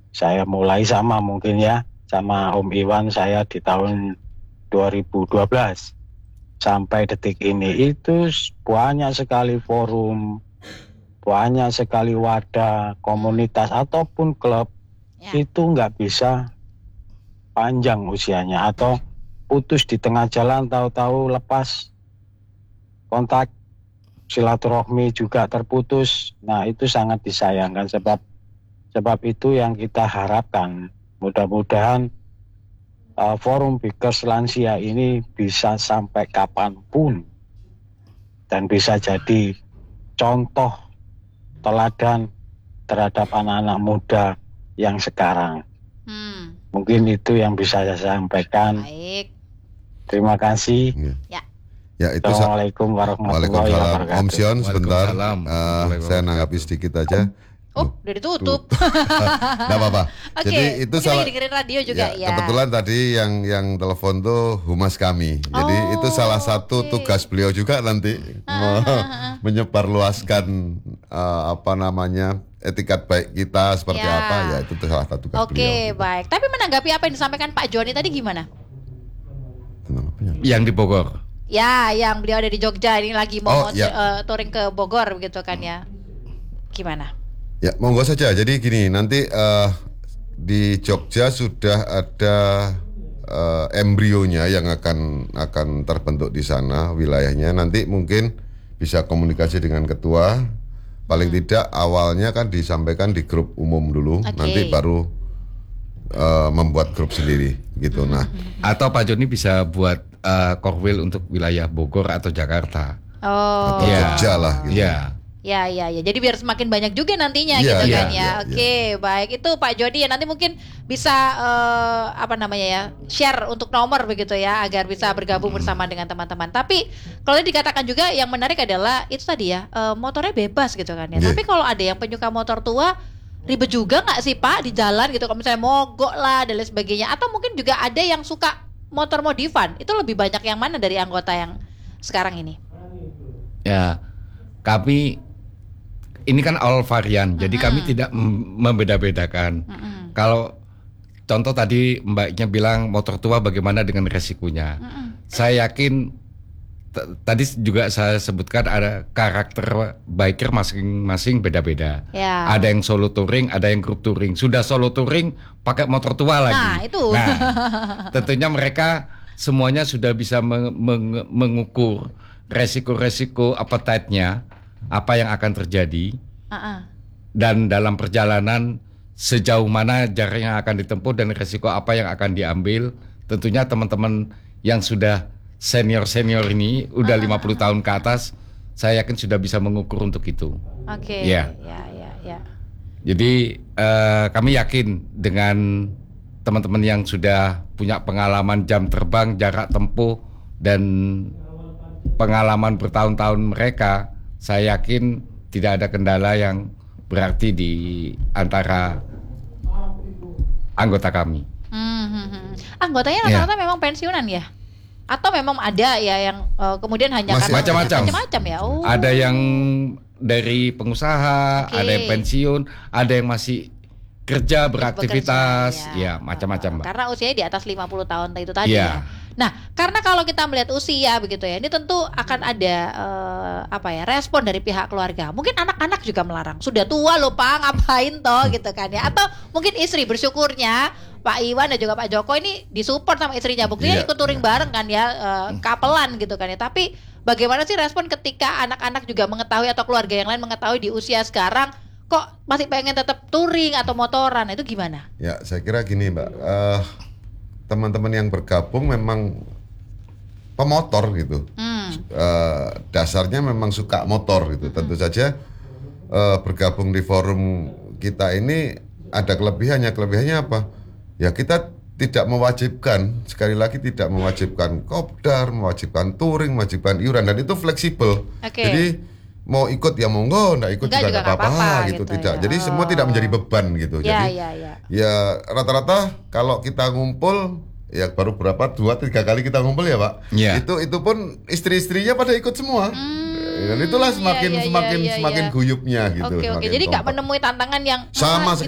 Saya mulai sama mungkin ya, sama Om Iwan saya di tahun 2012 sampai detik ini itu banyak sekali forum, banyak sekali wadah, komunitas ataupun klub itu nggak bisa panjang usianya atau putus di tengah jalan, tahu-tahu lepas kontak, silaturahmi juga terputus. Nah itu sangat disayangkan, sebab itu yang kita harapkan mudah-mudahan forum Bikers Lansia ini bisa sampai kapanpun dan bisa jadi contoh teladan terhadap anak-anak muda yang sekarang. Mungkin itu yang bisa saya sampaikan. Baik. Terima kasih. Ya, itu Assalamualaikum warahmatullahi wabarakatuh. Om Sion, sebentar, saya nanggapi sedikit aja. Udah ditutup. Nggak apa-apa. Oke, Jadi itu salah. dengerin radio juga ya. Kebetulan tadi yang telepon tuh humas kami. Jadi itu salah satu tugas beliau juga nanti menyebarluaskan etikat baik kita seperti apa ya, itu salah satu tugas beliau. Oke, baik. Tapi menanggapi apa yang disampaikan Pak Joni tadi gimana? Yang di Bogor. Ya, yang beliau ada di Jogja ini lagi mau touring ke Bogor begitu kan ya. Gimana? Ya, monggo saja. Jadi gini, nanti di Jogja sudah ada embrionya yang akan terbentuk di sana wilayahnya. Nanti mungkin bisa komunikasi dengan ketua. Paling tidak awalnya kan disampaikan di grup umum dulu, nanti baru membuat grup sendiri gitu. Nah, atau Pak Joni bisa buat korwil untuk wilayah Bogor atau Jakarta. Atau Jogja lah gitu. Ya. Jadi biar semakin banyak juga nantinya gitu kan ya. Oke, baik. Itu Pak Joni ya, nanti mungkin bisa share untuk nomor begitu ya, agar bisa bergabung bersama dengan teman-teman. Tapi kalau dikatakan juga yang menarik adalah itu tadi ya, motornya bebas gitu kan ya. Tapi kalau ada yang penyuka motor tua, ribet juga nggak sih Pak di jalan gitu, kalau misalnya mogok lah dan lain sebagainya. Atau mungkin juga ada yang suka motor modifan. Itu lebih banyak yang mana dari anggota yang sekarang ini? Ya, kami ini kan all varian, jadi kami tidak membeda-bedakan. Kalau contoh tadi Mbaknya bilang motor tua bagaimana dengan resikonya. Saya yakin tadi juga saya sebutkan ada karakter biker masing-masing beda-beda. Ada yang solo touring, ada yang group touring. Sudah solo touring pakai motor tua lagi. Nah, itu. Tentunya mereka semuanya sudah bisa mengukur resiko-resiko appetite-nya, apa yang akan terjadi, dan dalam perjalanan sejauh mana jarak yang akan ditempuh dan resiko apa yang akan diambil. Tentunya teman-teman yang sudah senior ini udah 50 tahun ke atas, saya yakin sudah bisa mengukur untuk itu. Oke. Ya. Jadi kami yakin dengan teman-teman yang sudah punya pengalaman jam terbang, jarak tempuh, dan pengalaman bertahun-tahun mereka, saya yakin tidak ada kendala yang berarti di antara anggota kami. Anggotanya rata-rata memang pensiunan ya? Atau memang ada ya yang kemudian hanya macam-macam ya? Ada yang dari pengusaha, ada yang pensiun, ada yang masih kerja beraktivitas, macam-macam, Mbak. Karena usianya di atas 50 tahun itu tadi ya. Nah, karena kalau kita melihat usia begitu ya, ini tentu akan ada respon dari pihak keluarga. Mungkin anak-anak juga melarang. Sudah tua loh Pak, ngapain toh gitu kan ya. Atau mungkin istri, bersyukurnya Pak Iwan dan juga Pak Joko ini disupport sama istrinya. Buktinya ikut touring bareng kan ya, kapelan gitu kan ya. Tapi bagaimana sih respon ketika anak-anak juga mengetahui atau keluarga yang lain mengetahui di usia sekarang kok masih pengen tetap touring atau motoran, itu gimana? Ya, saya kira gini Mbak, teman-teman yang bergabung memang pemotor gitu. Dasarnya memang suka motor gitu. Tentu saja bergabung di forum kita ini ada kelebihannya. Kelebihannya apa? Ya kita tidak mewajibkan, sekali lagi tidak mewajibkan kopdar, mewajibkan touring, mewajibkan iuran, dan itu fleksibel. Jadi mau ikut ya monggo, enggak ikut juga enggak apa-apa gitu, tidak. Jadi semua tidak menjadi beban gitu. Jadi ya rata-rata kalau kita ngumpul ya baru berapa 2-3 kali kita ngumpul ya Pak. Itu pun istri-istrinya pada ikut semua. Dan itulah semakin guyupnya gitu. Oke. Jadi nggak menemui tantangan yang sama